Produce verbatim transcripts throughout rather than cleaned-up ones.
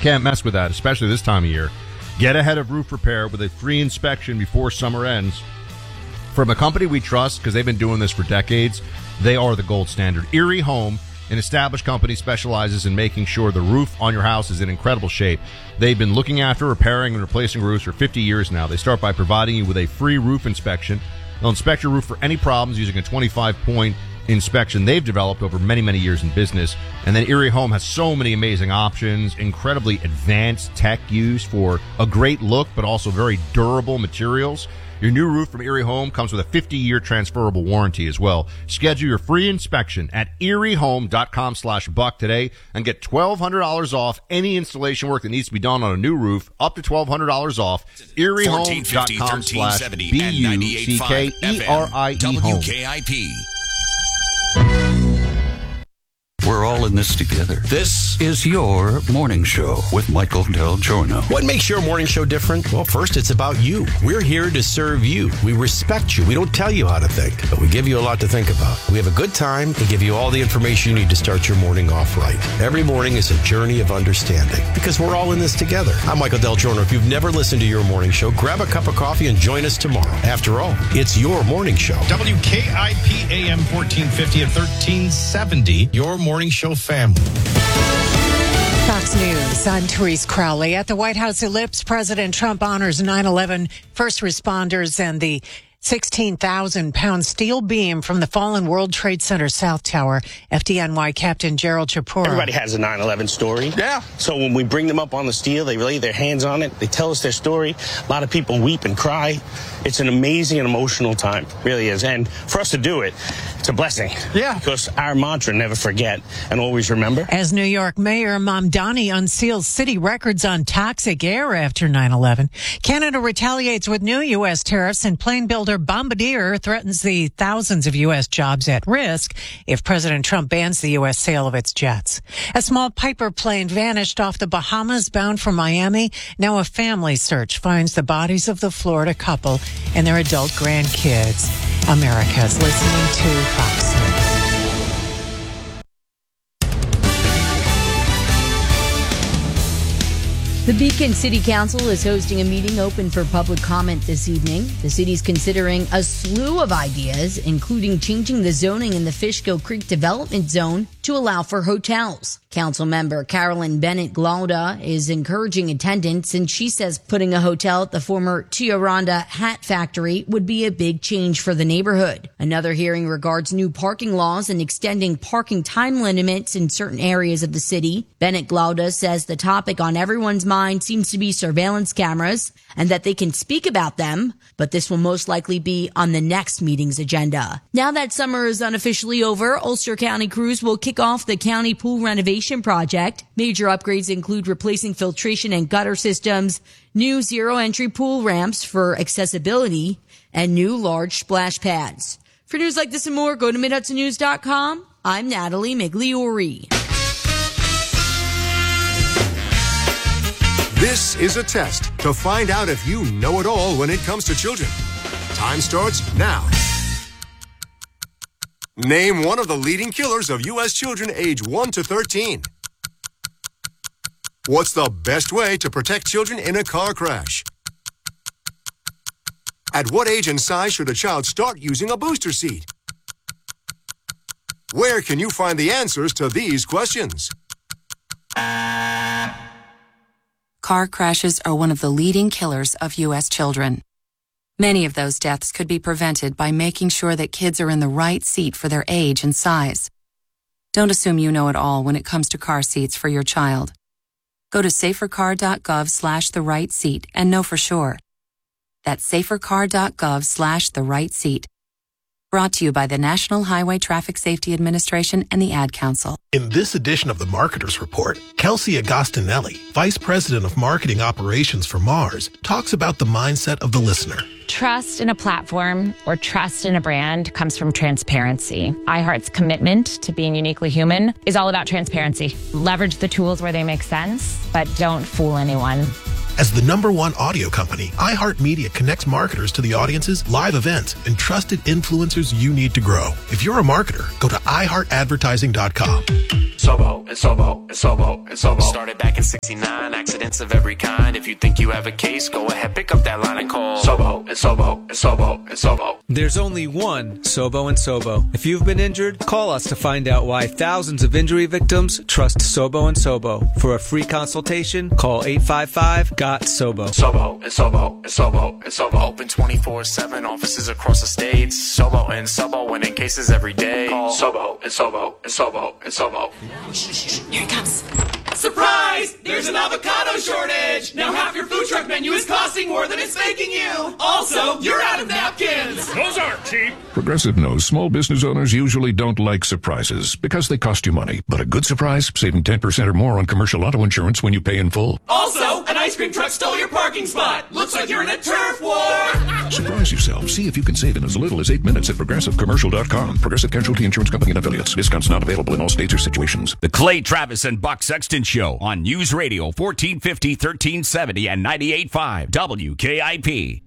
Can't mess with that, especially this time of year. Get ahead of roof repair with a free inspection before summer ends. From a company we trust, because they've been doing this for decades, they are the gold standard. Erie Home, an established company, specializes in making sure the roof on your house is in incredible shape. They've been looking after, repairing, and replacing roofs for fifty years now. They start by providing you with a free roof inspection. They'll inspect your roof for any problems using a twenty-five point inspection they've developed over many, many years in business. And then Erie Home has so many amazing options, incredibly advanced tech used for a great look, but also very durable materials. Your new roof from Erie Home comes with a fifty-year transferable warranty as well. Schedule your free inspection at eriehome.com slash buck today and get twelve hundred dollars off any installation work that needs to be done on a new roof, up to twelve hundred dollars off. eriehome.com slash B U C K E R I E home. W K I P. We're all in this together. This is your morning show with Michael Del Giorno. What makes your morning show different? Well, first, it's about you. We're here to serve you. We respect you. We don't tell you how to think, but we give you a lot to think about. We have a good time and give you all the information you need to start your morning off right. Every morning is a journey of understanding because we're all in this together. I'm Michael Del Giorno. If you've never listened to your morning show, grab a cup of coffee and join us tomorrow. After all, it's your morning show. W K I P A M fourteen fifty and thirteen seventy, your morning show family. Fox News, I'm Therese Crowley. At the White House Ellipse, President Trump honors nine eleven first responders and the sixteen thousand pound steel beam from the fallen World Trade Center South Tower. F D N Y Captain Gerald Chapora. Everybody has a nine eleven story. Yeah. So when we bring them up on the steel, they lay their hands on it. They tell us their story. A lot of people weep and cry. It's an amazing and emotional time. It really is. And for us to do it, it's a blessing. Yeah. Because our mantra, never forget and always remember. As New York Mayor Mamdani unseals city records on toxic air after nine eleven. Canada retaliates with new U S tariffs, and plane builder Bombardier threatens the thousands of U S jobs at risk if President Trump bans the U S sale of its jets. A small Piper plane vanished off the Bahamas bound for Miami. Now a family search finds the bodies of the Florida couple and their adult grandkids. America's listening to Fox News. The Beacon City Council is hosting a meeting open for public comment this evening. The city's considering a slew of ideas, including changing the zoning in the Fishkill Creek Development Zone to allow for hotels. Council member Carolyn Bennett Glauda is encouraging attendance, and she says putting a hotel at the former Tiaranda Hat Factory would be a big change for the neighborhood. Another hearing regards new parking laws and extending parking time limits in certain areas of the city. Bennett Glauda says the topic on everyone's mind seems to be surveillance cameras and that they can speak about them, but this will most likely be on the next meeting's agenda. Now that summer is unofficially over, Ulster County crews will kick off the county pool renovation project. Major upgrades include replacing filtration and gutter systems, new zero-entry pool ramps for accessibility, and new large splash pads. For news like this and more, go to mid hudson news dot com. I'm Natalie Migliori. This is a test to find out if you know it all when it comes to children. Time starts now. Name one of the leading killers of U S children age one to thirteen. What's the best way to protect children in a car crash? At what age and size should a child start using a booster seat? Where can you find the answers to these questions? Car crashes are one of the leading killers of U S children. Many of those deaths could be prevented by making sure that kids are in the right seat for their age and size. Don't assume you know it all when it comes to car seats for your child. Go to safercar.gov slash the right seat and know for sure. That's safercar.gov slash the right seat. Brought to you by the National Highway Traffic Safety Administration and the Ad Council. In this edition of the Marketer's Report, Kelsey Agostinelli, Vice President of Marketing Operations for Mars, talks about the mindset of the listener. Trust in a platform or trust in a brand comes from transparency. iHeart's commitment to being uniquely human is all about transparency. Leverage the tools where they make sense, but don't fool anyone. As the number one audio company, iHeartMedia connects marketers to the audiences, live events, and trusted influencers you need to grow. If you're a marketer, go to i heart advertising dot com. Sobo and Sobo and Sobo and Sobo. Started back in sixty-nine, accidents of every kind. If you think you have a case, go ahead, pick up that line and call Sobo and Sobo and Sobo and Sobo. There's only one Sobo and Sobo. If you've been injured, call us to find out why thousands of injury victims trust Sobo and Sobo. For a free consultation, call eight five five, G O T, SOBO. Sobo and Sobo and Sobo and Sobo. Open twenty-four seven, offices across the states. Sobo and Sobo, winning cases every day. Call Sobo and Sobo and Sobo and Sobo. Here it comes. Surprise! There's an avocado shortage! Now half your food truck menu is costing more than it's making you! Also, you're out of napkins! Those aren't cheap! Progressive knows small business owners usually don't like surprises because they cost you money. But a good surprise, saving ten percent or more on commercial auto insurance when you pay in full. Also, an ice cream truck stole your parking spot! Looks like you're in a turf war! Surprise yourself. See if you can save in as little as eight minutes at progressive commercial dot com. Progressive Casualty Insurance Company and affiliates. Discounts not available in all states or situations. The Clay Travis and Buck Sexton Show on News Radio fourteen fifty, thirteen seventy, and ninety-eight point five W K I P.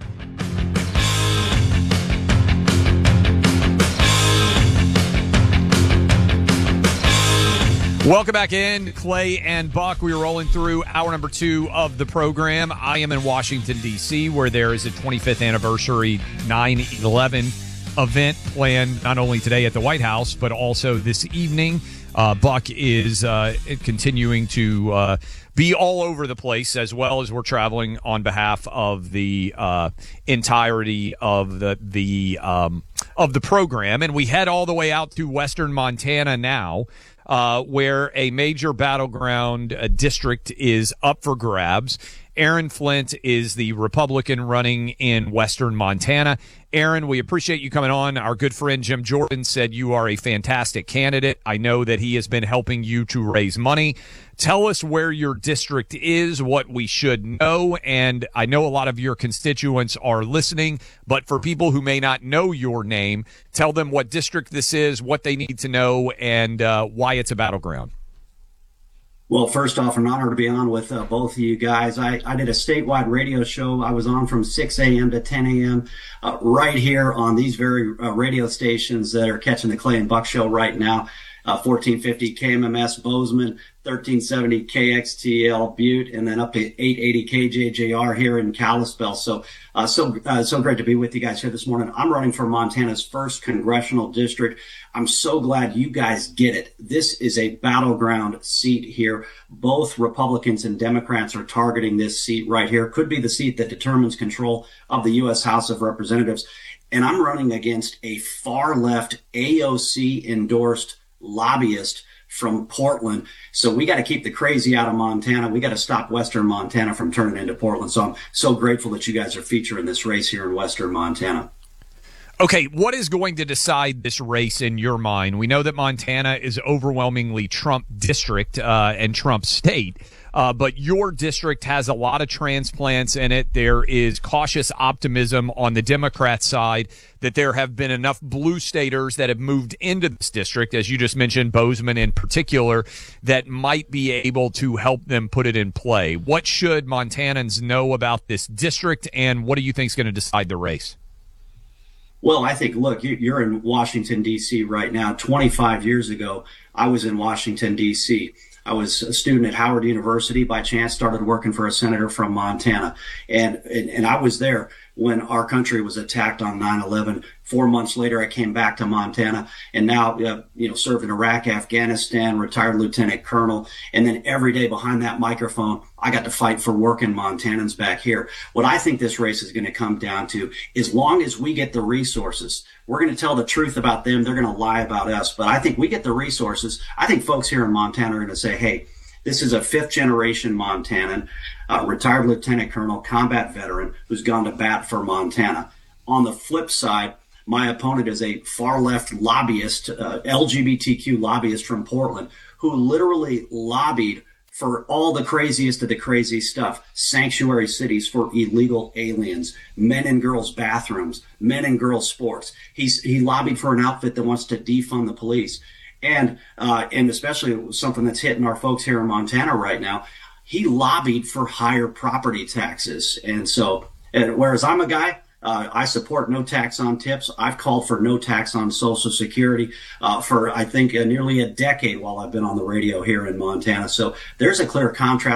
Welcome back in, Clay and Buck. We are rolling through hour number two of the program. I am in Washington, D C, where there is a twenty-fifth anniversary nine eleven event planned not only today at the White House, but also this evening. Uh, Buck is uh, continuing to uh, be all over the place, as well as we're traveling on behalf of the uh, entirety of the the um, of the program, and we head all the way out to western Montana now, uh, where a major battleground uh, district is up for grabs. Aaron Flint is the Republican running in western Montana. Aaron, we appreciate you coming on. Our good friend Jim Jordan said you are a fantastic candidate. I know that he has been helping you to raise money. Tell us where your district is, what we should know, and I know a lot of your constituents are listening, but for people who may not know your name, tell them what district this is, what they need to know, and uh, why it's a battleground. Well, first off, an honor to be on with uh, both of you guys. I, I did a statewide radio show. I was on from six a.m. to ten a.m. Uh, right here on these very uh, radio stations that are catching the Clay and Buck show right now. Uh, fourteen fifty K M M S Bozeman, thirteen seventy K X T L Butte, and then up to eight eighty K J J R here in Kalispell. So, uh, so, uh, so great to be with you guys here this morning. I'm running for Montana's first congressional district. I'm so glad you guys get it. This is a battleground seat here. Both Republicans and Democrats are targeting this seat right here. Could be the seat that determines control of the U S House of Representatives. And I'm running against a far left A O C endorsed lobbyist from Portland. So we got to keep the crazy out of Montana. We got to stop western Montana from turning into Portland. So I'm so grateful that you guys are featuring this race here in western Montana. Okay, what is going to decide this race in your mind? We know that Montana is overwhelmingly Trump district uh, and Trump state, uh, but your district has a lot of transplants in it. There is cautious optimism on the Democrat side that there have been enough blue staters that have moved into this district, as you just mentioned, Bozeman in particular, that might be able to help them put it in play. What should Montanans know about this district, and what do you think is going to decide the race? Well, I think, look, you're in Washington, D C right now. twenty-five years ago, I was in Washington, D C. I was a student at Howard University. By chance, started working for a senator from Montana. And, and, and I was there when our country was attacked on nine eleven. Four months later, I came back to Montana and now, uh, you know, served in Iraq, Afghanistan, retired lieutenant colonel. And then every day behind that microphone, I got to fight for working Montanans back here. What I think this race is going to come down to, as long as we get the resources, we're going to tell the truth about them. They're going to lie about us. But I think we get the resources. I think folks here in Montana are going to say, hey, this is a fifth generation Montanan, uh, retired lieutenant colonel, combat veteran who's gone to bat for Montana. On the flip side, my opponent is a far left lobbyist, uh, L G B T Q lobbyist from Portland, who literally lobbied for all the craziest of the crazy stuff. Sanctuary cities for illegal aliens, men and girls bathrooms, men and girls sports. He's, he lobbied for an outfit that wants to defund the police. And, uh, and especially something that's hitting our folks here in Montana right now. he lobbied for higher property taxes. And so, and whereas I'm a guy, uh, I support no tax on tips. I've called for no tax on Social Security uh, for, I think, uh, nearly a decade while I've been on the radio here in Montana. So there's a clear contrast.